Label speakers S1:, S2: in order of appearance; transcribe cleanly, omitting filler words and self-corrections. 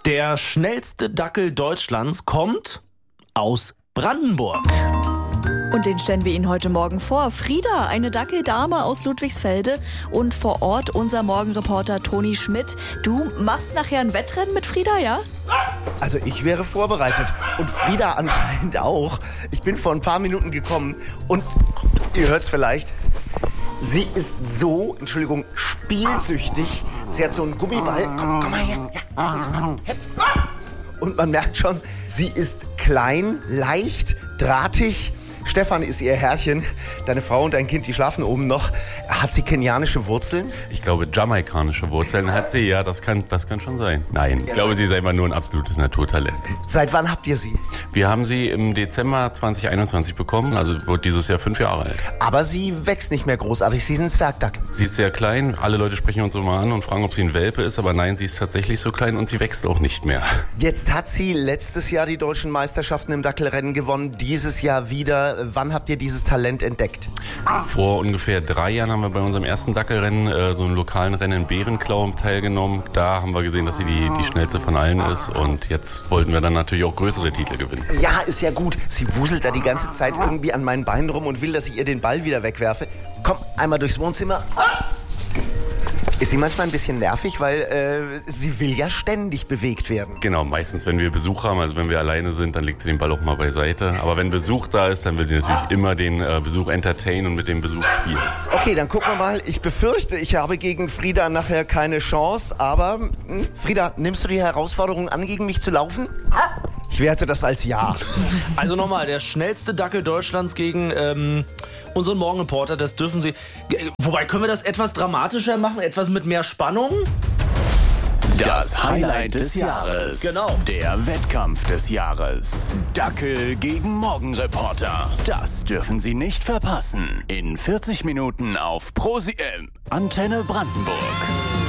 S1: Der schnellste Dackel Deutschlands kommt aus Brandenburg.
S2: Und den stellen wir Ihnen heute Morgen vor. Frieda, eine Dackeldame aus Ludwigsfelde. Und vor Ort unser Morgenreporter Toni Schmidt. Du machst nachher ein Wettrennen mit Frieda, ja?
S3: Also ich wäre vorbereitet. Und Frieda anscheinend auch. Ich bin vor ein paar Minuten gekommen und ihr hört es vielleicht. Sie ist so, Entschuldigung, spielsüchtig. Sie hat so einen Gummiball. Komm mal her. Ja. Und man merkt schon, sie ist klein, leicht, drahtig. Stefan ist ihr Herrchen. Deine Frau und dein Kind, die schlafen oben noch. Hat sie kenianische Wurzeln?
S4: Ich glaube, jamaikanische Wurzeln hat sie. Ja, das kann schon sein. Nein, ich glaube, sie ist einfach nur ein absolutes Naturtalent.
S3: Seit wann habt ihr sie?
S4: Wir haben sie im Dezember 2021 bekommen, also wird dieses Jahr 5 Jahre alt.
S3: Aber sie wächst nicht mehr großartig. Sie ist ein Zwergdackel.
S4: Sie ist sehr klein. Alle Leute sprechen uns immer an und fragen, ob sie ein Welpe ist. Aber nein, sie ist tatsächlich so klein und sie wächst auch nicht mehr.
S3: Jetzt hat sie letztes Jahr die deutschen Meisterschaften im Dackelrennen gewonnen. Dieses Jahr wieder. Wann habt ihr dieses Talent entdeckt?
S4: Vor ungefähr 3 Jahren haben wir bei unserem ersten Dackelrennen, so einem lokalen Rennen in Bärenklau teilgenommen. Da haben wir gesehen, dass sie die schnellste von allen ist. Und jetzt wollten wir dann natürlich auch größere Titel gewinnen.
S3: Ja, ist ja gut. Sie wuselt da die ganze Zeit irgendwie an meinen Beinen rum und will, dass ich ihr den Ball wieder wegwerfe. Komm, einmal durchs Wohnzimmer. Ist sie manchmal ein bisschen nervig, weil sie will ja ständig bewegt werden.
S4: Genau, meistens wenn wir Besuch haben, also wenn wir alleine sind, dann legt sie den Ball auch mal beiseite. Aber wenn Besuch da ist, dann will sie natürlich immer den Besuch entertainen und mit dem Besuch spielen.
S3: Okay, dann gucken wir mal. Ich befürchte, ich habe gegen Frieda nachher keine Chance. Aber, Frieda, nimmst du die Herausforderung an, gegen mich zu laufen? Ich werte das als Ja.
S1: Also nochmal, der schnellste Dackel Deutschlands gegen unseren Morgenreporter, das dürfen Sie... Wobei, können wir das etwas dramatischer machen, etwas mit mehr Spannung?
S5: Das Highlight des Jahres.
S1: Genau.
S5: Der Wettkampf des Jahres. Dackel gegen Morgenreporter. Das dürfen Sie nicht verpassen. In 40 Minuten auf Antenne Brandenburg.